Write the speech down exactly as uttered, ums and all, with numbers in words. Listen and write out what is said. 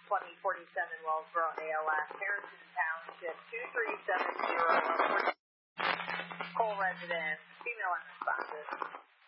twenty forty-seven Wellsboro A L S, Harrison Township, two three seven zero, Cole resident, female unresponsive.